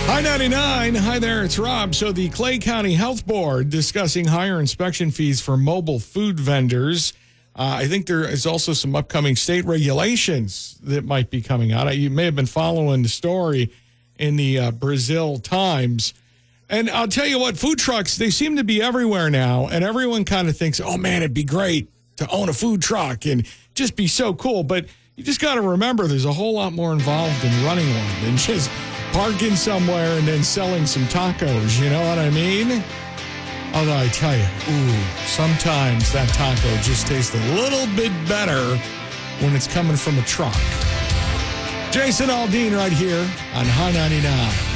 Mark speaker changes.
Speaker 1: Hi 99. Hi there, it's Rob. So the Clay County Health Board discussing higher inspection fees for mobile food vendors. I think there is also some upcoming state regulations that might be coming out. You may have been following the story in the Brazil Times. And I'll tell you what, food trucks, they seem to be everywhere now. And everyone kind of thinks, oh man, it'd be great to own a food truck and just be so cool. But you just got to remember there's a whole lot more involved in running one than just parking somewhere and then selling some tacos, you know what I mean? Although I tell you, sometimes that taco just tastes a little bit better when it's coming from a truck. Jason Aldean right here on High 99.